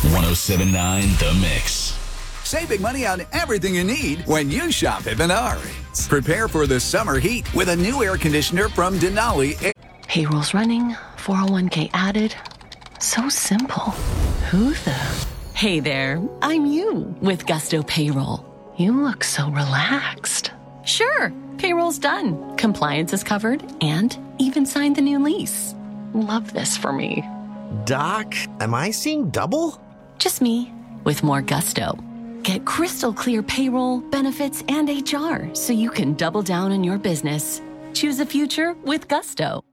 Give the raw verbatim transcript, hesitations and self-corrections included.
ten seventy-nine The Mix. Save big money on everything you need when you shop at Menards. Prepare for the summer heat with a new air conditioner from Denali. Payroll's running, four oh one k added. So simple. Who the? Hey there, I'm you with Gusto Payroll. You look so relaxed. Sure, payroll's done. Compliance is covered and even signed the new lease. Love this for me. Doc, am I seeing double? Just me with more gusto. Get crystal clear payroll, benefits, and H R so you can double down on your business. Choose a future with Gusto.